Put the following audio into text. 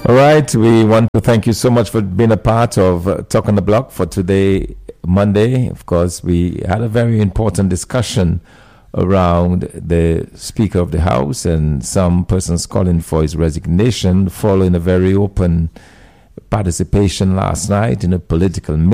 All right, we want to thank you so much for being a part of Talk on the Block for today, Monday. Of course, we had a very important discussion around the Speaker of the House and some persons calling for his resignation following a very open participation last night in a political meeting.